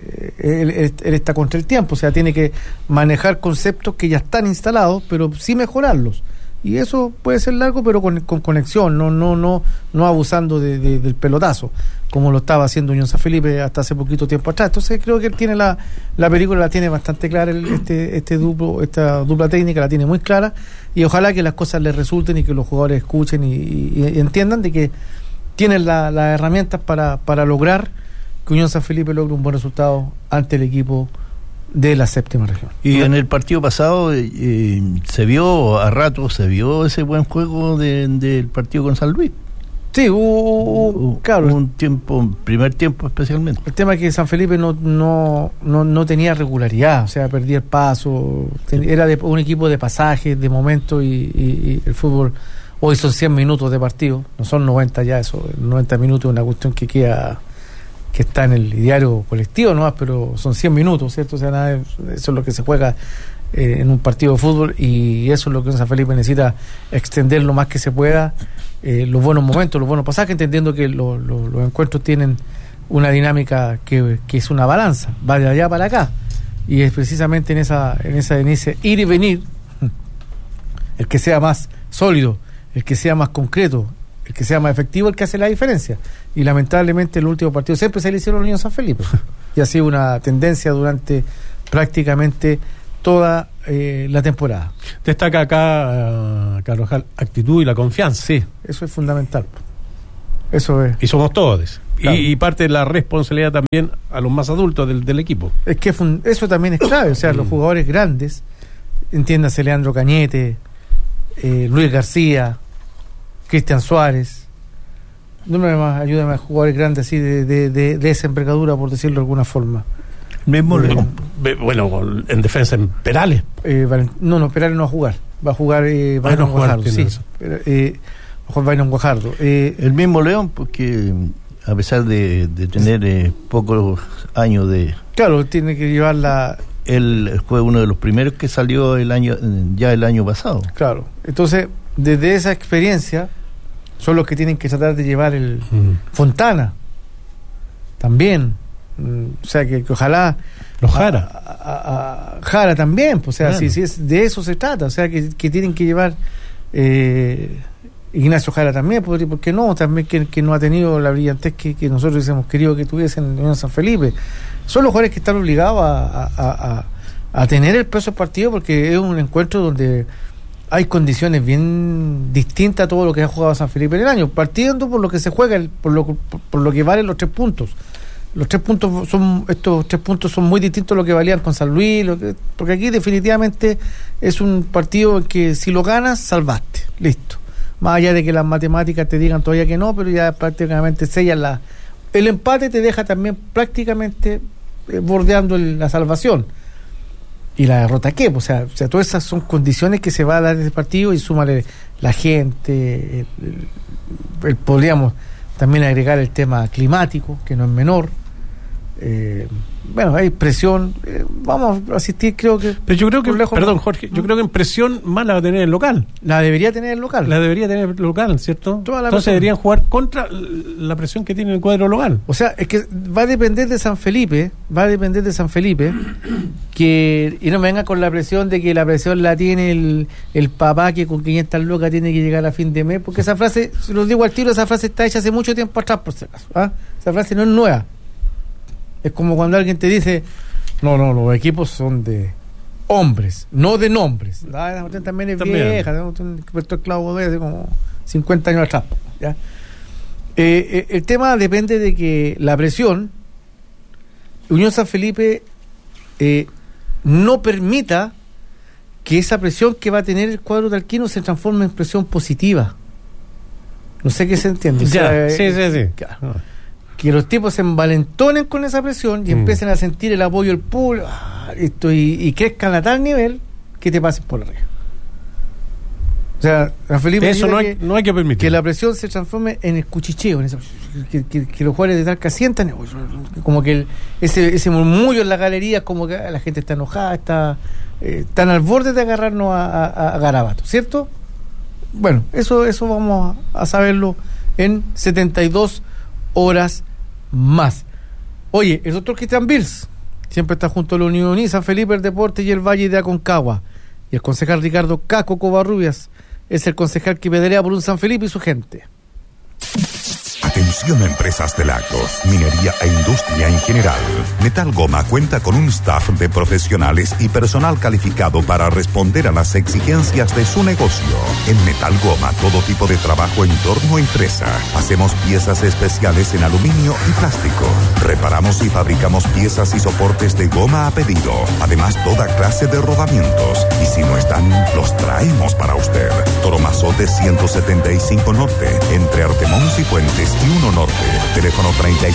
él está contra el tiempo, o sea, tiene que manejar conceptos que ya están instalados, pero sí mejorarlos, y eso puede ser largo, pero con conexión, no abusando del pelotazo, como lo estaba haciendo Unión San Felipe hasta hace poquito tiempo atrás. Entonces creo que él tiene la película, la tiene bastante clara, esta dupla técnica la tiene muy clara, y ojalá que las cosas le resulten y que los jugadores escuchen y entiendan de que tienen las herramientas para lograr que Unión San Felipe logre un buen resultado ante el equipo de la séptima región. Y en el partido pasado se vio ese buen juego del partido con San Luis. Sí, claro, un primer tiempo especialmente. El tema es que San Felipe no tenía regularidad, o sea, perdía el paso, era un equipo de pasajes, de momento, y el fútbol. Hoy son 100 minutos de partido, no son 90 ya, eso, 90 minutos es una cuestión que está en el diario colectivo, ¿no? Pero son 100 minutos, ¿cierto? O sea, eso es lo que se juega en un partido de fútbol, y eso es lo que San Felipe necesita, extender lo más que se pueda los buenos momentos, los buenos pasajes, entendiendo que los encuentros tienen una dinámica que es una balanza, va de allá para acá, y es precisamente en ese ir y venir el que sea más sólido, el que sea más concreto, el que sea más efectivo, el que hace la diferencia. Y lamentablemente el último partido siempre se le hicieron a Unión San Felipe, y ha sido una tendencia durante prácticamente toda la temporada. Destaca acá, Carvajal, actitud y la confianza. Sí, eso es fundamental. Eso es. Y somos todos. Claro. Y parte de la responsabilidad también a los más adultos del equipo. Es que eso también es clave. O sea, los jugadores grandes, entiéndase Leandro Cañete, Luis García, Cristian Suárez, ayúdame a jugadores grandes así de esa envergadura, por decirlo de alguna forma. Mismo bueno, en defensa en Perales. No, Perales no va a jugar. Va a jugar Byron Guajardo. Sí, Byron Guajardo. El mismo León, porque a pesar de tener pocos años de... Claro, tiene que llevar él fue uno de los primeros que salió el año pasado. Claro, entonces desde esa experiencia son los que tienen que tratar de llevar el Fontana también, o sea que ojalá los Jara Jara también, pues, o sea, si es de eso se trata, o sea que tienen que llevar Ignacio Jara también, porque no, también que no ha tenido la brillantez que nosotros hubiésemos querido que tuviesen en San Felipe. Son los jugadores que están obligados a tener el peso del partido, porque es un encuentro donde hay condiciones bien distintas a todo lo que ha jugado San Felipe en el año, partiendo por lo que se juega, por lo que valen los 3 puntos. Estos 3 puntos son muy distintos a lo que valían con San Luis, porque aquí definitivamente es un partido en que si lo ganas, salvaste, listo. Más allá de que las matemáticas te digan todavía que no, pero ya prácticamente sellan el empate te deja también prácticamente bordeando la salvación. Y la derrota, ¿qué? O sea, todas esas son condiciones que se va a dar en ese partido, y súmale la gente, podríamos también agregar el tema climático, que no es menor. Bueno, hay presión, vamos a asistir, creo que... Pero yo creo que, perdón Jorge, yo creo que en presión más la va a tener el local. La debería tener el local, ¿cierto? Entonces deberían jugar contra la presión que tiene el cuadro local. O sea, es que va a depender de San Felipe, que, y no me venga con la presión de que la presión la tiene el papá que con 500 lucas tiene que llegar a fin de mes, porque esa frase, se los digo al tiro, esa frase está hecha hace mucho tiempo atrás, por si acaso, esa frase no es nueva. Es como cuando alguien te dice, no, los equipos son de hombres, no de nombres. Usted también es vieja, el Clavo de hace como 50 años atrás, ¿ya? El tema depende de que la presión, Unión San Felipe no permita que esa presión que va a tener el cuadro talquino se transforme en presión positiva. No sé qué se entiende. Sí. Claro. Que los tipos se envalentonen con esa presión y empiecen a sentir el apoyo del público y crezcan a tal nivel que te pasen por arriba. O sea, San Felipe, eso no hay que permitir. Que la presión se transforme en el cuchicheo, que los jugadores de Talca sientan como que ese murmullo en la galería, como que la gente está enojada, están al borde de agarrarnos a garabato, ¿cierto? Bueno, eso vamos a saberlo en 72 horas más. Oye, el doctor Cristian Bills siempre está junto a la Unión San Felipe, el Deporte y el Valle de Aconcagua. Y el concejal Ricardo Caco Covarrubias es el concejal que pedalea por un San Felipe y su gente. Atención a empresas del agro, minería e industria en general. Metal Goma cuenta con un staff de profesionales y personal calificado para responder a las exigencias de su negocio. En Metal Goma, todo tipo de trabajo en torno y fresa. Hacemos piezas especiales en aluminio y plástico. Reparamos y fabricamos piezas y soportes de goma a pedido. Además, toda clase de rodamientos. Y si no están, los traemos para usted. Toromazote 175 Norte, entre Artemón y Puentes y 1 Norte. Teléfono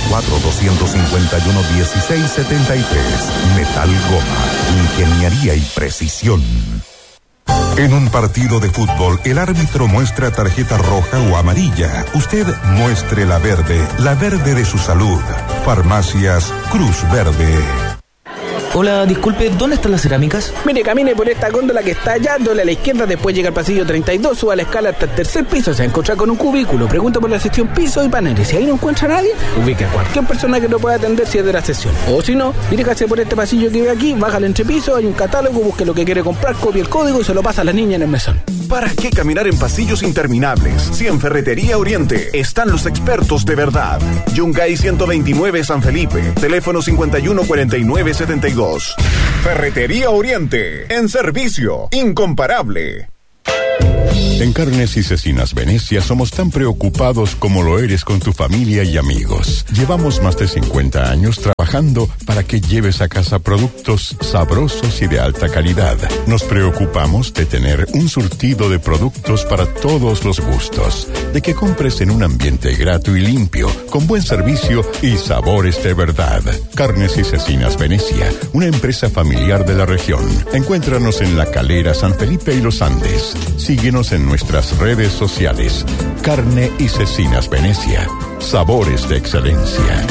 34-251-1673. Metal Goma. Ingeniería y precisión. En un partido de fútbol, el árbitro muestra tarjeta roja o amarilla. Usted muestre la verde de su salud. Farmacias Cruz Verde. Hola, disculpe, ¿dónde están las cerámicas? Mire, camine por esta góndola que está allá, doble a la izquierda, después llega al pasillo 32, suba la escala hasta el tercer piso, se va a encontrar con un cubículo, pregunta por la sección piso y paneles. Si ahí no encuentra a nadie, ubique a cualquier persona que lo pueda atender si es de la sesión. O si no, diríjase por este pasillo que ve aquí, baja al entrepiso, hay un catálogo, busque lo que quiere comprar, copie el código y se lo pasa a la niña en el mesón. ¿Para qué caminar en pasillos interminables? Si en Ferretería Oriente están los expertos de verdad. Yungay 129 San Felipe, teléfono 514972. Ferretería Oriente, en servicio, incomparable. En Carnes y Cecinas Venecia somos tan preocupados como lo eres con tu familia y amigos. Llevamos más de 50 años trabajando para que lleves a casa productos sabrosos y de alta calidad. Nos preocupamos de tener un surtido de productos para todos los gustos, de que compres en un ambiente grato y limpio, con buen servicio y sabores de verdad. Carnes y Cecinas Venecia, una empresa familiar de la región. Encuéntranos en La Calera, San Felipe y Los Andes. Síguenos en nuestras redes sociales. Carne y Cecinas Venecia. Sabores de excelencia.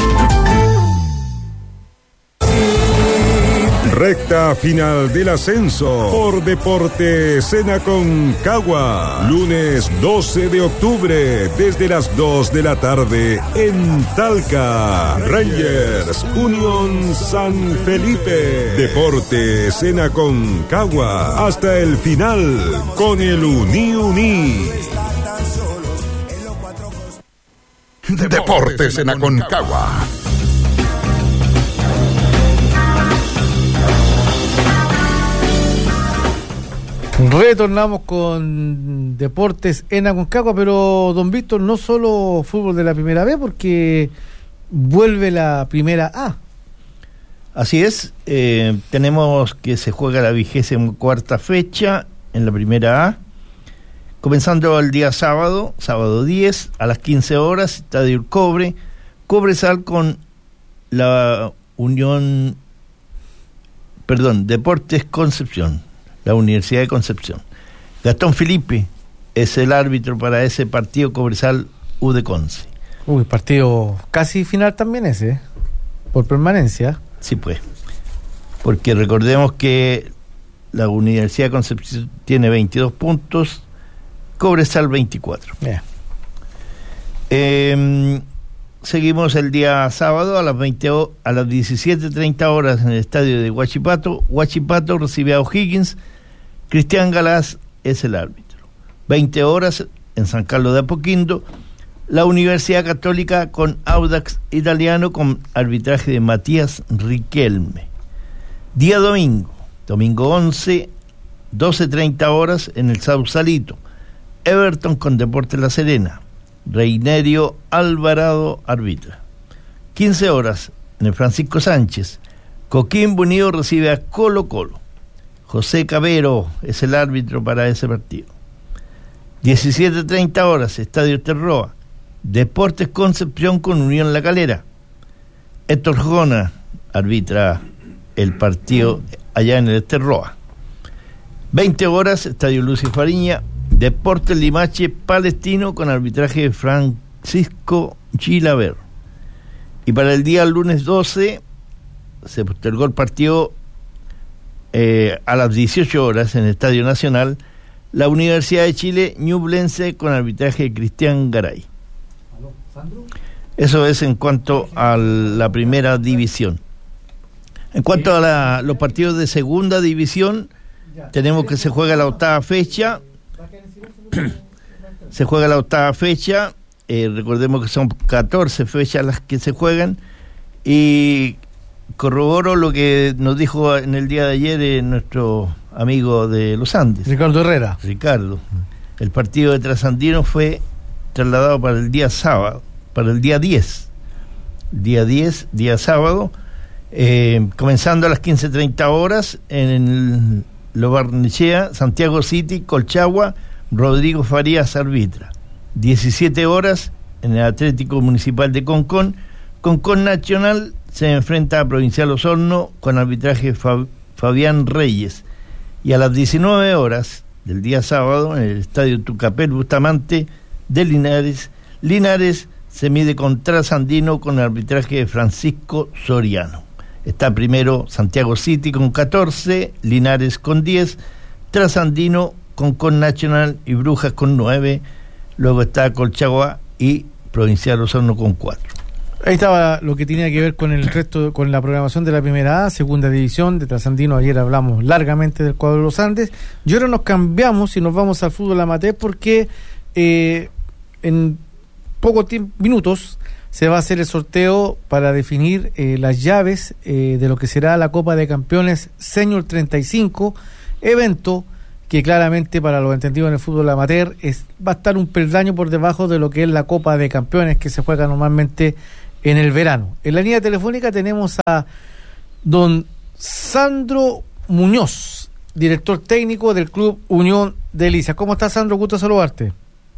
Recta final del ascenso por Deportes en Aconcagua. Lunes 12 de octubre desde las 2 de la tarde en Talca. Rangers Unión San Felipe. Deportes en Aconcagua hasta el final con el Uni. Deportes en Aconcagua. Retornamos con Deportes en Aconcagua, pero don Víctor, no solo fútbol de la primera B, porque vuelve la primera A. Así es, tenemos que se juega la 24ª fecha en la primera A, comenzando el día sábado 10 a las 15 horas, Estadio El Cobre, Cobresal con la Deportes Concepción, la Universidad de Concepción. Gastón Felipe es el árbitro para ese partido, Cobresal U de Conce. Uy, partido casi final también ese, por permanencia. Sí, pues, porque recordemos que la Universidad de Concepción tiene 22 puntos, Cobresal 24. Yeah. Seguimos el día sábado a las 17:30 horas en el estadio de Huachipato. Huachipato recibe a O'Higgins. Cristian Galás es el árbitro. 20 horas en San Carlos de Apoquindo. La Universidad Católica con Audax Italiano con arbitraje de Matías Riquelme. Día domingo 11, 12:30 horas en el Sausalito. Everton con Deportes La Serena. Reinerio Alvarado arbitra. 15 horas en el Francisco Sánchez. Coquimbo Unido recibe a Colo Colo. José Cabero es el árbitro para ese partido. 17:30 horas, Estadio Terroa. Deportes Concepción con Unión La Calera. Héctor Jona arbitra el partido allá en el Terroa. 20 horas, Estadio Lucio Fariña. Deportes Limache Palestino con arbitraje de Francisco Chilaver. Y para el día lunes 12 se postergó el partido a las 18 horas en el Estadio Nacional, la Universidad de Chile Ñublense con arbitraje de Cristian Garay. Eso es en cuanto a la primera división. En cuanto a los partidos de segunda división, tenemos que se juega la octava fecha. Se juega la octava fecha, recordemos que son 14 fechas las que se juegan, y corroboro lo que nos dijo en el día de ayer nuestro amigo de los Andes, Ricardo Herrera. El partido de Trasandino fue trasladado para el día sábado, para el día 10, día sábado, comenzando a las 15:30 horas en Lo Barnechea, Santiago City, Colchagua. Rodrigo Farías arbitra. 17 horas en el Atlético Municipal de Concón. Concón Nacional se enfrenta a Provincial Osorno con arbitraje Fabián Reyes. Y a las 19 horas del día sábado en el Estadio Tucapel Bustamante de Linares se mide con Trasandino con arbitraje de Francisco Soriano. Está primero Santiago City con 14, Linares con 10, Trasandino con Nacional y Brujas con 9, luego está Colchagua y Provincial Osorno con 4. Ahí estaba lo que tenía que ver con el resto, con la programación de la Primera A, Segunda División de Trasandino. Ayer hablamos largamente del cuadro de los Andes y ahora nos cambiamos y nos vamos al fútbol amateur porque en pocos minutos se va a hacer el sorteo para definir las llaves de lo que será la Copa de Campeones Senior 35, evento que claramente para los entendidos en el fútbol amateur va a estar un peldaño por debajo de lo que es la Copa de Campeones que se juega normalmente en el verano. En la línea telefónica tenemos a don Sandro Muñoz, director técnico del Club Unión de Delicias. ¿Cómo estás, Sandro? Gusto saludarte.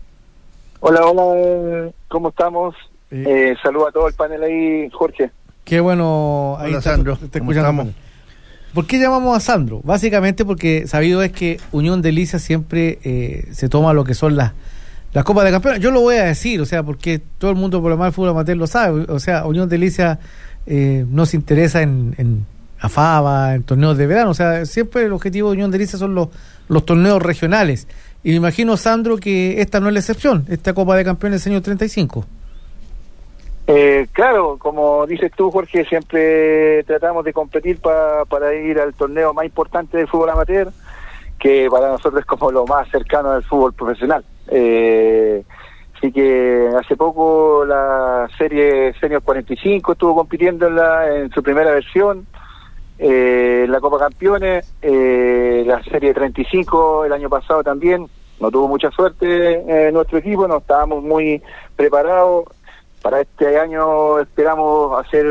Hola, ¿cómo estamos? Saludo a todo el panel ahí, Jorge. Qué bueno. Ahí hola, está, Sandro. te escuchamos. ¿Por qué llamamos a Sandro? Básicamente porque sabido es que Unión de Delicias siempre se toma lo que son las Copas de Campeones. Yo lo voy a decir, o sea, porque todo el mundo por lo más el fútbol amateur lo sabe. O sea, Unión de Delicias no se interesa en AFABA, en torneos de verano. O sea, siempre el objetivo de Unión de Delicias son los torneos regionales. Y me imagino, Sandro, que esta no es la excepción, esta Copa de Campeones Senior 35. Claro, como dices tú, Jorge, siempre tratamos de competir para ir al torneo más importante del fútbol amateur, que para nosotros es como lo más cercano al fútbol profesional. Así que hace poco la serie Senior 45 estuvo compitiendo en su primera versión, la Copa Campeones, la serie 35 el año pasado también. No tuvo mucha suerte nuestro equipo, no estábamos muy preparados. Para este año esperamos hacer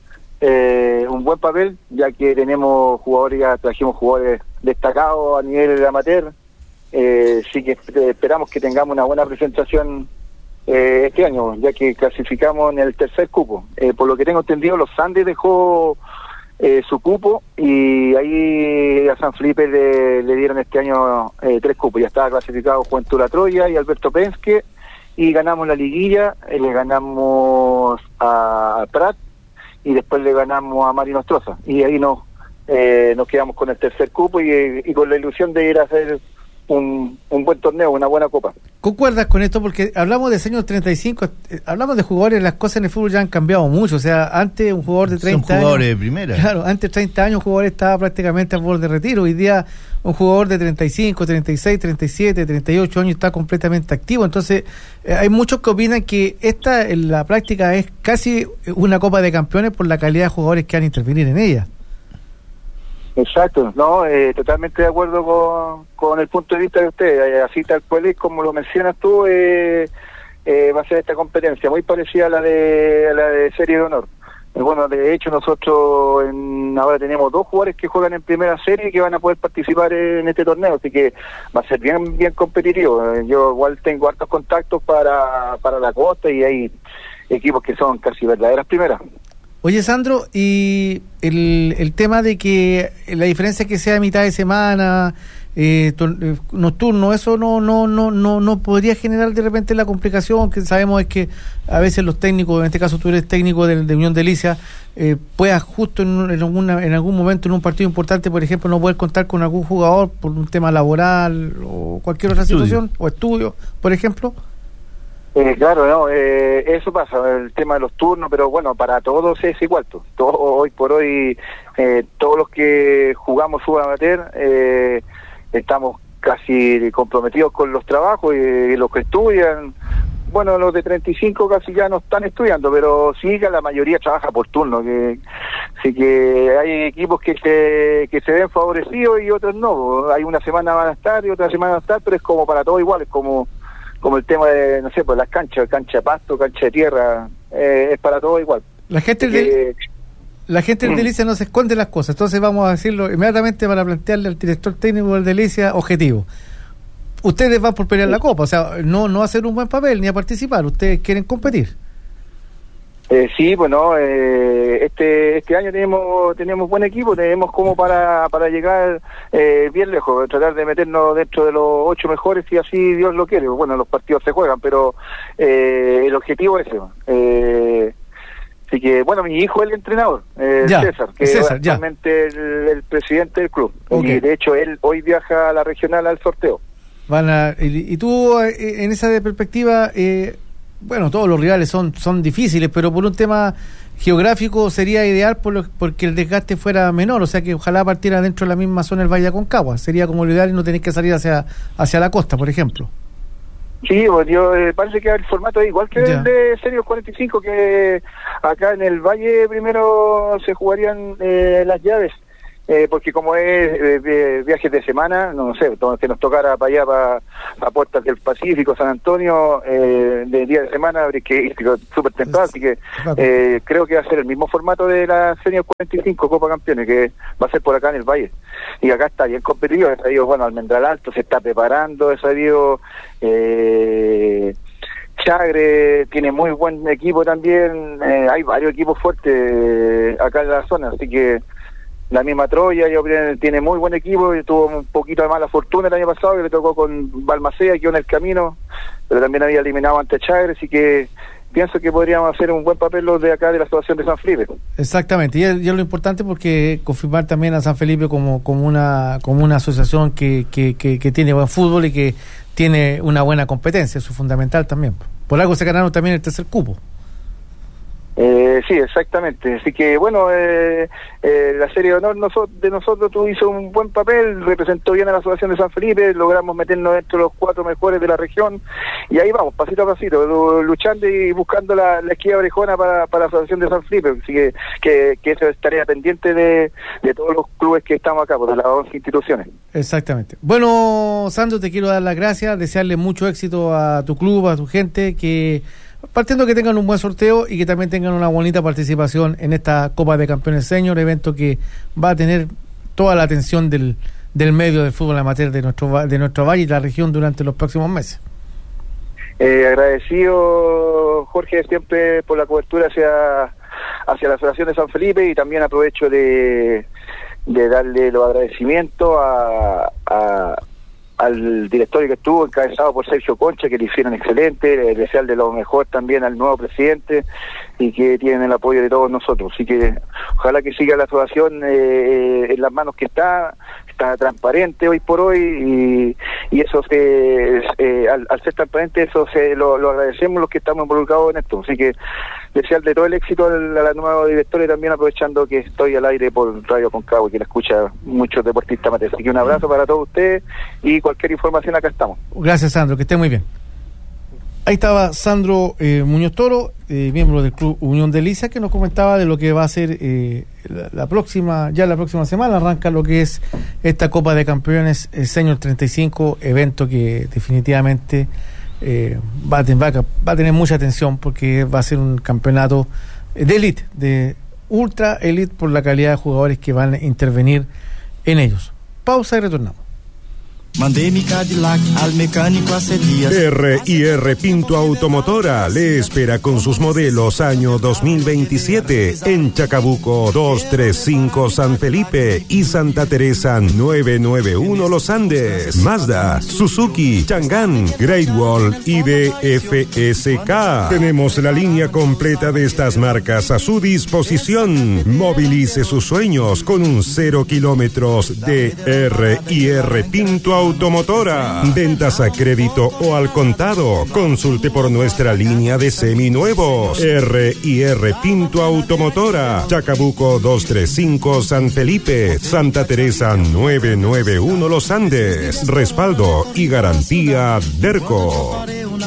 un buen papel, ya que tenemos jugadores, ya trajimos jugadores destacados a nivel amateur, sí que esperamos que tengamos una buena presentación este año, ya que clasificamos en el tercer cupo. Por lo que tengo entendido, los Andes dejó su cupo y ahí a San Felipe le dieron este año 3 cupos. Ya estaba clasificado Juventud La Troya y Alberto Penske, y ganamos la liguilla, le ganamos a Prat y después le ganamos a Marino Nostroza, y ahí nos quedamos con el tercer cupo y con la ilusión de ir a hacer un buen torneo, una buena copa. ¿Concuerdas con esto? Porque hablamos de Senior 35, hablamos de jugadores, las cosas en el fútbol ya han cambiado mucho. O sea, antes un jugador de 30 Son jugadores años, de primera. Claro, antes 30 años un jugador estaba prácticamente al borde de retiro. Hoy día un jugador de 35, 36, 37, 38 años está completamente activo. Entonces, hay muchos que opinan que esta en la práctica es casi una Copa de Campeones por la calidad de jugadores que van a intervenir en ella. Exacto, no, totalmente de acuerdo con el punto de vista de usted. Así tal cual es como lo mencionas tú, va a ser esta competencia muy parecida a la de Serie de Honor. Bueno, de hecho nosotros ahora tenemos 2 jugadores que juegan en primera serie y que van a poder participar en este torneo, así que va a ser bien competitivo. Yo igual tengo hartos contactos para la costa y hay equipos que son casi verdaderas primeras. Oye, Sandro, y el tema de que la diferencia es que sea mitad de semana, nocturno, eso no podría generar de repente la complicación que sabemos es que a veces los técnicos, en este caso tú eres técnico de Unión de Delicias, puedas justo en algún momento en un partido importante, por ejemplo, no poder contar con algún jugador por un tema laboral o cualquier otra situación, o estudio, por ejemplo. Claro, no, eso pasa, el tema de los turnos, pero bueno, para todos es igual. Hoy por hoy, todos los que jugamos fútbol amateur, estamos casi comprometidos con los trabajos y los que estudian. Bueno, los de 35 casi ya no están estudiando, pero sí que la mayoría trabaja por turno. Así que hay equipos que se ven favorecidos y otros no. Hay una semana van a estar y otra semana van a estar, pero es como para todos igual, es como el tema de, no sé, pues las cancha de pasto, cancha de tierra, es para todo igual. La gente del Delicia no se esconde las cosas, entonces vamos a decirlo inmediatamente para plantearle al director técnico del Delicia objetivo. Ustedes van por pelear la copa, o sea, no hacer un buen papel ni a participar, ustedes quieren competir. Sí, bueno, este año tenemos buen equipo, tenemos como para llegar bien lejos, tratar de meternos dentro de los 8 mejores si así Dios lo quiere. Bueno, los partidos se juegan, pero el objetivo es ese. Así que, bueno, mi hijo es el entrenador, César, que es actualmente el presidente del club. Okay. Y de hecho, él hoy viaja a la regional al sorteo. Y tú, en esa perspectiva, bueno, todos los rivales son difíciles, pero por un tema geográfico sería ideal porque el desgaste fuera menor, o sea que ojalá partiera dentro de la misma zona del Valle de Aconcagua. Sería como lo ideal y no tener que salir hacia la costa, por ejemplo. Sí, pues parece que el formato es igual que el de Senior 45, que acá en el Valle primero se jugarían las llaves, porque como es viajes de semana, no sé, que nos tocara para allá, para Puertas del Pacífico, San Antonio, de día de semana, que es súper temprano, así que creo que va a ser el mismo formato de la Senior 45 Copa Campeones, que va a ser por acá en el Valle. Y acá está bien competitivo, he sabido, bueno, Almendral Alto se está preparando, he sabido... Chagre tiene muy buen equipo también, hay varios equipos fuertes acá en la zona, así que la misma Troya tiene muy buen equipo, y tuvo un poquito de mala fortuna el año pasado, que le tocó con Balmaceda, quedó en el camino, pero también había eliminado ante Chagre, así que pienso que podríamos hacer un buen papel los de acá de la Asociación de San Felipe. Exactamente, y es lo importante porque confirmar también a San Felipe como una asociación que tiene buen fútbol y que tiene una buena competencia, eso es fundamental también. Por algo se ganaron también el tercer cupo. Sí, exactamente. Así que, bueno, la serie de honor de nosotros hizo un buen papel, representó bien a la Asociación de San Felipe, logramos meternos dentro de los 4 mejores de la región, y ahí vamos, pasito a pasito, luchando y buscando la esquina orejona para la Asociación de San Felipe. Así que eso es tarea pendiente de todos los clubes que estamos acá, de las 11 instituciones. Exactamente. Bueno, Sandro, te quiero dar las gracias, desearle mucho éxito a tu club, a tu gente, partiendo que tengan un buen sorteo y que también tengan una bonita participación en esta Copa de Campeones Senior, evento que va a tener toda la atención del medio del fútbol amateur de nuestro valle y la región durante los próximos meses. Agradecido, Jorge, siempre por la cobertura hacia la Asociación de San Felipe, y también aprovecho de darle los agradecimientos al directorio que estuvo encabezado por Sergio Concha, que le hicieron excelente, desearle lo mejor también al nuevo presidente y que tienen el apoyo de todos nosotros. Así que ojalá que siga la asociación en las manos que está transparente hoy por hoy, y eso al ser transparente, eso lo agradecemos los que estamos involucrados en esto. Así que desearle todo el éxito a la nueva directora, y también aprovechando que estoy al aire por Radio Aconcagua, que la escucha muchos deportistas amateurs. Así que un abrazo para todos ustedes, y cualquier información acá estamos. Gracias, Sandro, que esté muy bien. Ahí estaba Sandro Muñoz Toro, miembro del Club Unión de Liza, que nos comentaba de lo que va a ser la próxima semana. Arranca lo que es esta Copa de Campeones Senior 35, evento que definitivamente va a tener mucha atención, porque va a ser un campeonato de élite, de ultra élite, por la calidad de jugadores que van a intervenir en ellos. Pausa y retornamos. Mandé mi Cadillac al mecánico hace días. R&R Pinto Automotora le espera con sus modelos año 2027 en Chacabuco 235 San Felipe y Santa Teresa 991 Los Andes. Mazda, Suzuki, Chang'an, Great Wall y DFSK. Tenemos la línea completa de estas marcas a su disposición. Movilice sus sueños con un 0 kilómetros de R&R Pinto Automotora. Ventas a crédito o al contado. Consulte por nuestra línea de seminuevos. R&R Pinto Automotora. Chacabuco 235 San Felipe. Santa Teresa 991 Los Andes. Respaldo y garantía Derco.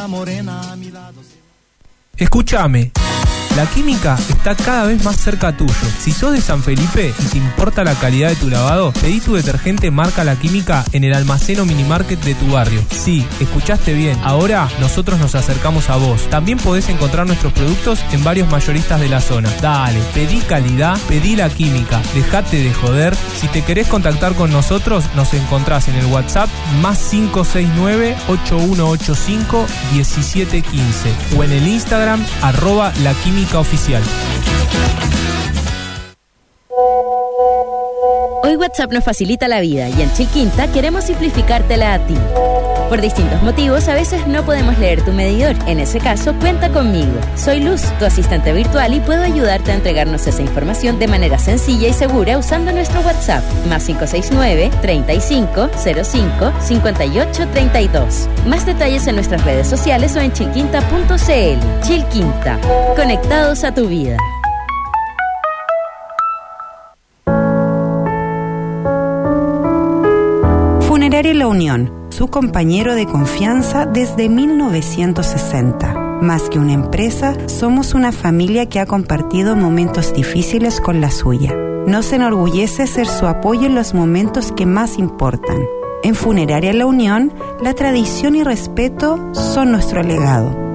Escúchame. La química está cada vez más cerca tuyo. Si sos de San Felipe y te importa la calidad de tu lavado, pedí tu detergente marca La Química en el almacén o minimarket de tu barrio. Sí, escuchaste bien. Ahora nosotros nos acercamos a vos. También podés encontrar nuestros productos en varios mayoristas de la zona. Dale, pedí calidad, pedí La Química. Dejate de joder. Si te querés contactar con nosotros, nos encontrás en el WhatsApp +569 8185 1715 o en el Instagram @La Química Oficial. Hoy WhatsApp nos facilita la vida y en Chilquinta queremos simplificártela a ti. Por distintos motivos, a veces no podemos leer tu medidor. En ese caso, cuenta conmigo. Soy Luz, tu asistente virtual, y puedo ayudarte a entregarnos esa información de manera sencilla y segura usando nuestro WhatsApp, más 569-3505-5832. Más detalles en nuestras redes sociales o en chilquinta.cl. Chilquinta, conectados a tu vida. Funeraria La Unión, su compañero de confianza desde 1960. Más que una empresa, somos una familia que ha compartido momentos difíciles con la suya. Nos enorgullece ser su apoyo en los momentos que más importan. En Funeraria La Unión, la tradición y respeto son nuestro legado.